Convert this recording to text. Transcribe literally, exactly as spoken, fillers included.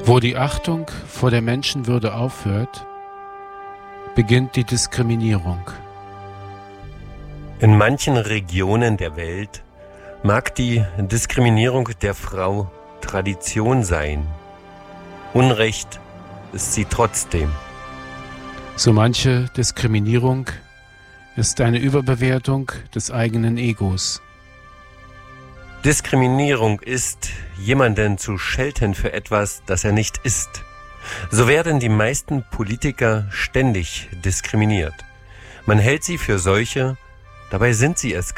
Wo die Achtung vor der Menschenwürde aufhört, beginnt die Diskriminierung. In manchen Regionen der Welt mag die Diskriminierung der Frau Tradition sein. Unrecht ist sie trotzdem. So manche Diskriminierung ist eine Überbewertung des eigenen Egos. Diskriminierung ist, jemanden zu schelten für etwas, das er nicht ist. So werden die meisten Politiker ständig diskriminiert. Man hält sie für solche, dabei sind sie es